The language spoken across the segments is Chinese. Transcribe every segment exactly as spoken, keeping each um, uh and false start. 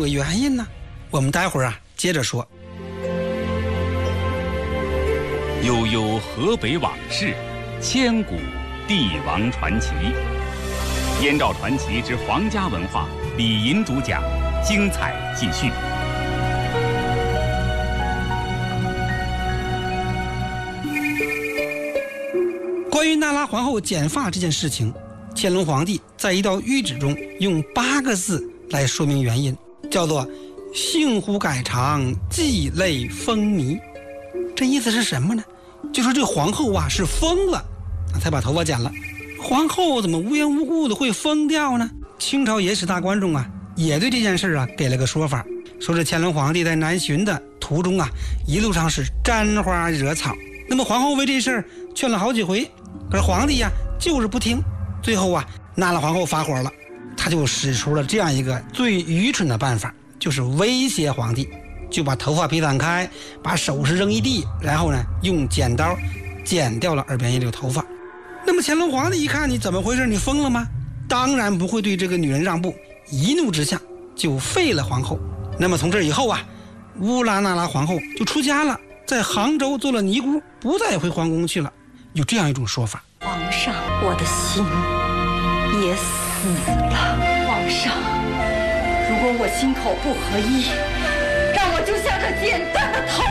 个原因呢？我们待会儿啊接着说。 悠悠河北往事，千古帝王传奇。燕赵传奇之皇家文化，李银主讲，精彩继续。 关于那拉皇后剪发这件事情，乾隆皇帝在一道谕旨中用八个字来说明原因，叫做幸乎改常，既累风靡。这意思是什么呢？就说这皇后啊是疯了才把头发剪了。皇后怎么无缘无故的会疯掉呢？清朝野史大观众啊也对这件事啊给了个说法，说是乾隆皇帝在南巡的途中啊一路上是沾花惹草，那么皇后为这事儿劝了好几回，可是皇帝呀就是不听，最后啊那拉皇后发火了，他就使出了这样一个最愚蠢的办法，就是威胁皇帝，就把头发披散开，把首饰扔一地，然后呢用剪刀剪掉了耳边一绺头发。那么乾隆皇帝一看你怎么回事，你疯了吗？当然不会对这个女人让步，一怒之下就废了皇后。那么从这以后啊，乌拉那拉皇后就出家了，在杭州做了尼姑，不再回皇宫去了。有这样一种说法： 皇上，我的心也死了。皇上，如果我心口不合一，让我就像这剪断的头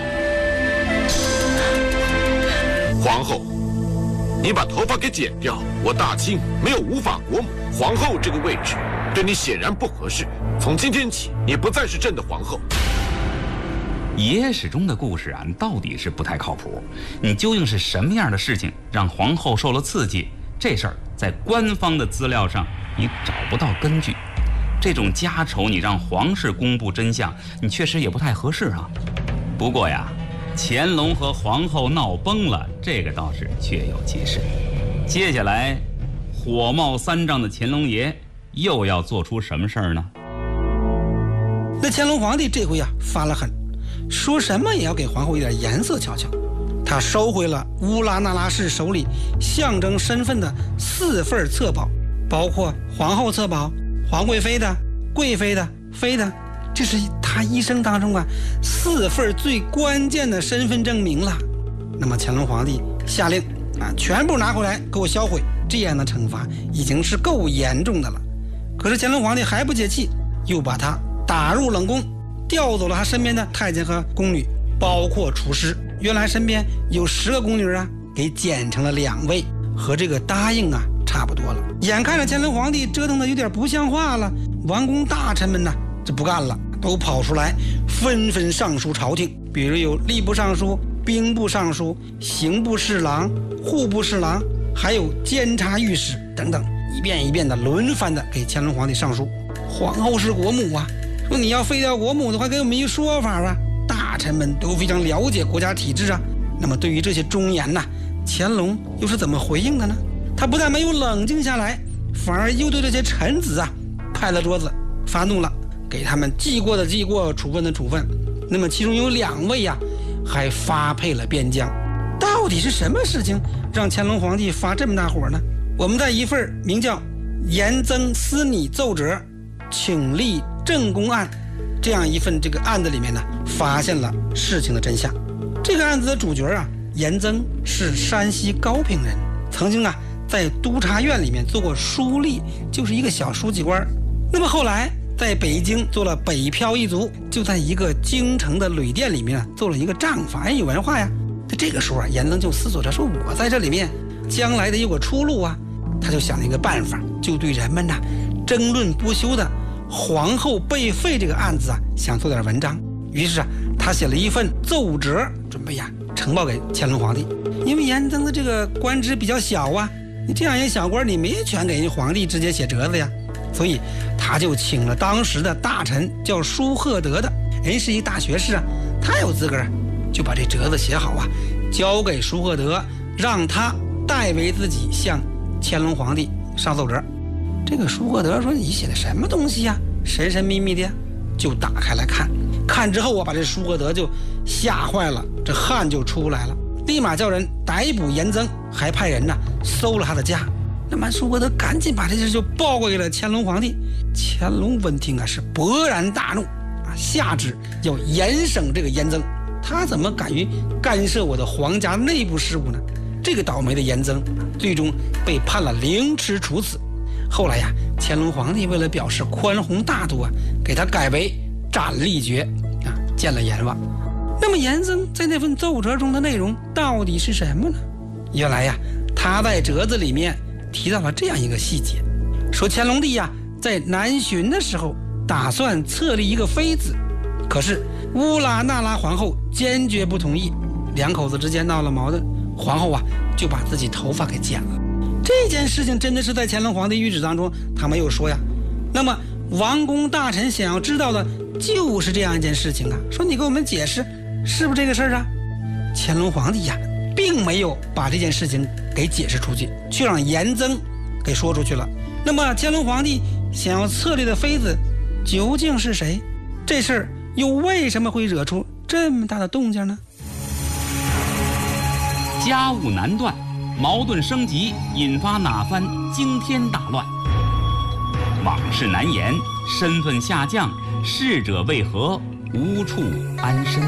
发。 皇后，你把头发给剪掉，我大清没有无法国母，皇后这个位置对你显然不合适。从今天起，你不再是朕的皇后。 野史中的故事啊，到底是不太靠谱。你究竟是什么样的事情让皇后受了刺激？这事儿在官方的资料上你找不到根据。这种家丑你让皇室公布真相，你确实也不太合适啊。不过呀，乾隆和皇后闹崩了，这个倒是确有其事。接下来，火冒三丈的乾隆爷又要做出什么事儿呢？ 那乾隆皇帝这回呀发了狠，说什么也要给皇后一点颜色瞧瞧。他收回了乌拉那拉氏手里象征身份的四份册宝，包括皇后册宝、皇贵妃的、贵妃的、妃的，这是他一生当中啊四份最关键的身份证明了。那么乾隆皇帝下令啊，全部拿回来给我销毁，这样的惩罚已经是够严重的了。可是乾隆皇帝还不解气，又把他打入冷宫，调走了他身边的太监和宫女，包括厨师。原来身边有十个宫女啊，给减成了两位，和这个答应啊差不多了。眼看着乾隆皇帝折腾的有点不像话了，王公大臣们呢这不干了，都跑出来纷纷上书朝廷，比如有吏部尚书、兵部尚书、刑部侍郎、户部侍郎，还有监察御史等等，一遍一遍的轮番的给乾隆皇帝上书。皇后是国母啊，说你要废掉国母的话，给我们一说法啊。大臣们都非常了解国家体制啊，那么对于这些忠言呐、啊，乾隆又是怎么回应的呢？他不但没有冷静下来，反而又对这些臣子啊拍了桌子，发怒了，给他们记过的记过，处分的处分。那么其中有两位呀、啊，还发配了边疆。到底是什么事情让乾隆皇帝发这么大火呢？我们在一份名叫《严增司拟奏折，请立正宫案》这样一份这个案子里面呢，发现了事情的真相。这个案子的主角啊，严增是山西高平人，曾经啊在督察院里面做过书吏，就是一个小书记官。那么后来在北京做了北漂一族，就在一个京城的旅店里面啊做了一个账房，有文化呀。在这个时候啊，严增就思索着说，我在这里面将来得有个出路啊。他就想了一个办法，就对人们呐、啊、争论不休的皇后被废这个案子啊，想做点文章。于是啊，他写了一份奏折，准备呀、啊、呈报给乾隆皇帝。因为严增的这个官职比较小啊，你这样一个小官，你没权给人皇帝直接写折子呀。所以他就请了当时的大臣叫舒赫德的，人是一大学士啊，他有资格，就把这折子写好啊，交给舒赫德，让他代为自己向乾隆皇帝上奏折。这个舒赫德说，你写的什么东西呀、啊？神神秘秘的呀，就打开来看。看之后啊，把这舒赫德就吓坏了，这汗就出来了，立马叫人逮捕严增，还派人呢搜了他的家。那么舒赫德赶紧把这事就报给了乾隆皇帝。 乾隆闻听啊是勃然大怒啊，下旨要严审这个严增。他怎么敢于干涉我的皇家内部事务呢？这个倒霉的严增最终被判了凌迟处死。后来呀，乾隆皇帝为了表示宽宏大度啊，给他改为斩立决啊，见了阎王。那么严增在那份奏折中的内容到底是什么呢？原来呀，他在折子里面提到了这样一个细节，说乾隆帝呀在南巡的时候打算册立一个妃子，可是乌拉那拉皇后坚决不同意，两口子之间闹了矛盾，皇后啊就把自己头发给剪了。这件事情真的是在乾隆皇帝谕旨当中他没有说呀。那么王公大臣想要知道的就是这样一件事情啊，说你给我们解释是不是这个事儿啊？乾隆皇帝呀并没有把这件事情给解释出去，却让严增给说出去了。那么乾隆皇帝想要册立的妃子究竟是谁？这事儿又为什么会惹出这么大的动静呢？ 家务难断，矛盾升级，引发哪番惊天大乱？往事难言，身份下降，逝者为何无处安身？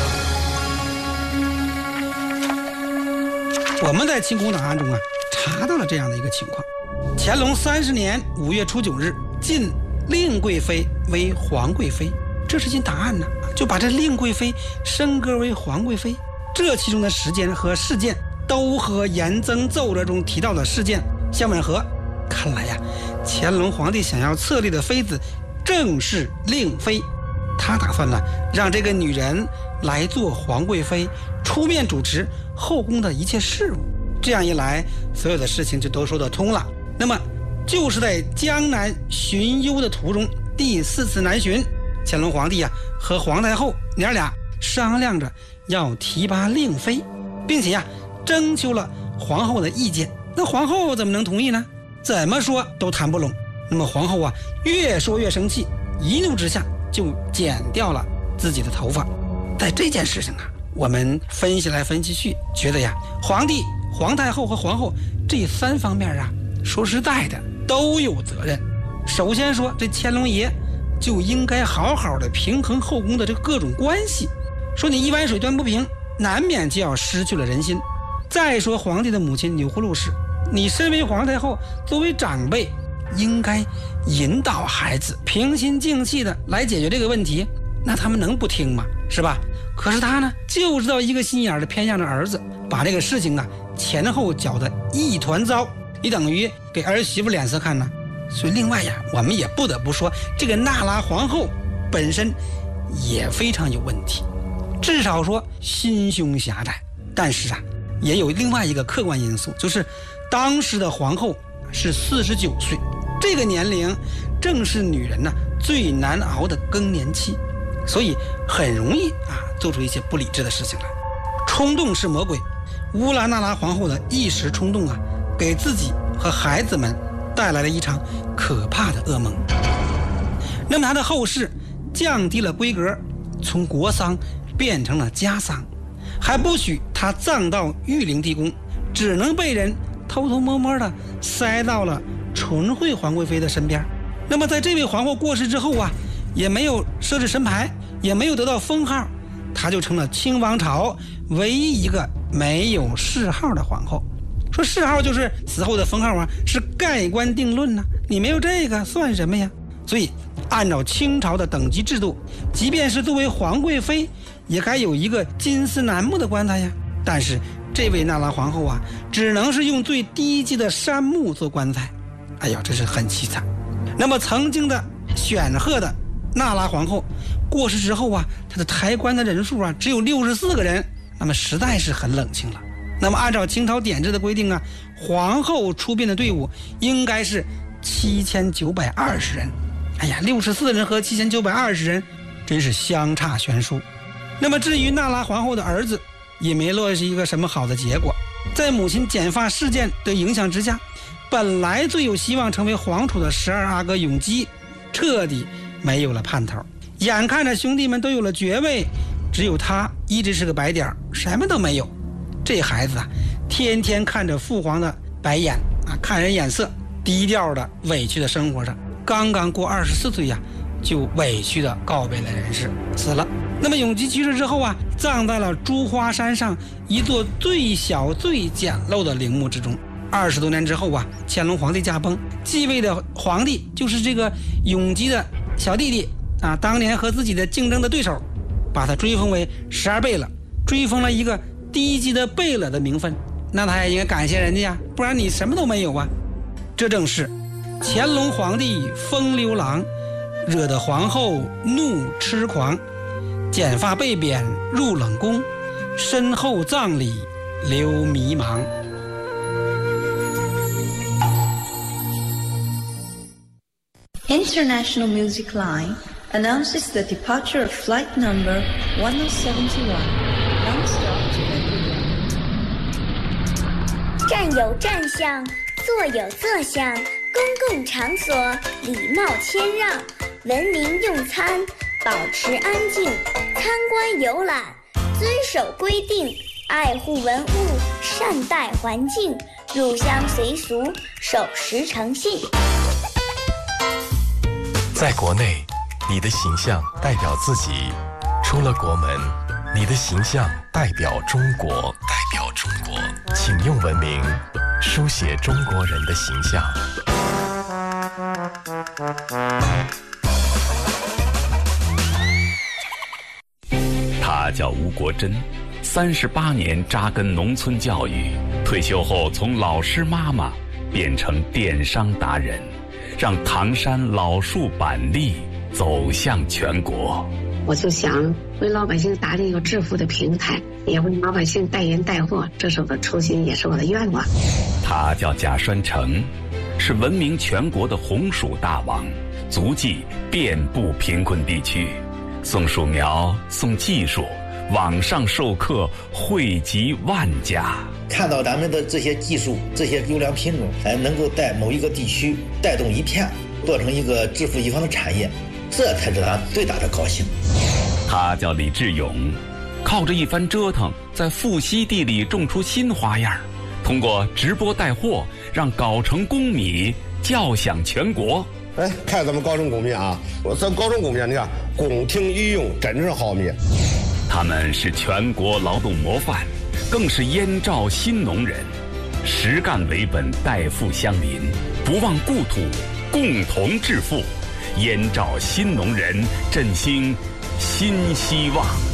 我们在清宫档案中啊查到了这样的一个情况：乾隆三十年五月初九日，晋令贵妃为皇贵妃。这是进档案呢，就把这令贵妃升格为皇贵妃。这其中的时间和事件都和严增奏折中提到的事件相吻合。看来呀，乾隆皇帝想要册立的妃子正是令妃，他打算呢让这个女人来做皇贵妃，出面主持后宫的一切事务。这样一来，所有的事情就都说得通了。那么就是在江南巡游的途中，第四次南巡，乾隆皇帝啊和皇太后娘俩商量着要提拔令妃，并且呀征求了皇后的意见。那皇后怎么能同意呢？怎么说都谈不拢。那么皇后啊越说越生气，一怒之下就剪掉了自己的头发。在这件事情啊，我们分析来分析去，觉得呀，皇帝、皇太后和皇后这三方面啊，说实在的都有责任。首先说，这乾隆爷就应该好好的平衡后宫的这各种关系。说你一碗水端不平，难免就要失去了人心。再说皇帝的母亲钮祜禄氏，你身为皇太后，作为长辈，应该引导孩子平心静气的来解决这个问题，那他们能不听吗？是吧？可是他呢，就知道一个心眼的偏向着儿子，把这个事情啊前后搅得一团糟，你等于给儿媳妇脸色看呢。所以另外呀，我们也不得不说，这个那拉皇后本身也非常有问题，至少说心胸狭窄。但是啊，也有另外一个客观因素，就是当时的皇后是四十九岁，这个年龄正是女人呢最难熬的更年期，所以很容易啊做出一些不理智的事情来。冲动是魔鬼，乌拉那拉皇后的一时冲动啊，给自己和孩子们带来了一场可怕的噩梦。那么她的后事降低了规格，从国丧变成了家丧，还不许她葬到玉陵地宫，只能被人偷偷摸摸的塞到了纯惠皇贵妃的身边。那么在这位皇后过世之后啊，也没有设置神牌，也没有得到封号，她就成了清王朝唯一一个没有谥号的皇后。说谥号就是死后的封号啊，是盖棺定论呢、啊，你没有这个算什么呀？所以按照清朝的等级制度，即便是作为皇贵妃，也该有一个金丝楠木的棺材呀。但是这位那拉皇后啊，只能是用最低级的杉木做棺材。哎呦，这是很凄惨。那么曾经的显赫的那拉皇后过世之后啊，她的抬棺的人数啊只有六十四个人，那么实在是很冷清了。那么按照清朝典制的规定啊，皇后出殡的队伍应该是七千九百二十人。哎呀，六十四人和七千九百二十人真是相差悬殊。那么至于那拉皇后的儿子，也没落是一个什么好的结果。在母亲剪发事件的影响之下，本来最有希望成为皇储的十二阿哥永基彻底没有了盼头。眼看着兄弟们都有了爵位，只有他一直是个白点，什么都没有。这孩子啊，天天看着父皇的白眼啊，看人眼色，低调的委屈的生活着。 刚刚过二十四岁呀，就委屈的告别了人世，死了。那么永吉去世之后啊，葬在了珠花山上一座最小最简陋的陵墓之中。二十多年之后啊，乾隆皇帝驾崩，继位的皇帝就是这个永吉的小弟弟啊，当年和自己的竞争的对手，把他追封为十二贝勒，追封了一个低级的贝勒的名分。那他也应该感谢人家呀，不然你什么都没有啊。这正是乾隆皇帝风流郎，惹得皇后怒痴狂，剪发被贬入冷宫，身后葬礼留迷茫。 International Music Line announces the departure of flight number one oh seven one, non-stop to Vancouver. 站有站相，坐有坐相，公共场所礼貌谦让，文明用餐，保持安静，参观游览，遵守规定，爱护文物，善待环境，入乡随俗，守时诚信。 在国内，你的形象代表自己；出了国门，你的形象代表中国。代表中国，请用文明书写中国人的形象。 他叫吴国珍，三十八年扎根农村教育，退休后从老师妈妈变成电商达人，让唐山老树板栗走向全国。 我就想为老百姓打理一个致富的平台，也为老百姓代言带货，这是我的初心，也是我的愿望。 他叫贾栓成，是闻名全国的红薯大王，足迹遍布贫困地区，送树苗，送技术，网上授课惠及万家。 看到咱们的这些技术，这些优良品种，哎，能够在某一个地区带动一片，做成一个致富一方的产业，这才是他最大的高兴。 他叫李志勇，靠着一番折腾，在富硒地里种出新花样，通过直播带货，让藁城公米叫响全国。 哎，看咱们藁城公米啊，我咱藁城公米，你看宫廷御用，真是好米。 他们是全国劳动模范，更是燕赵新农人，实干为本，代富乡邻，不忘故土，共同致富。燕赵新农人振兴新希望。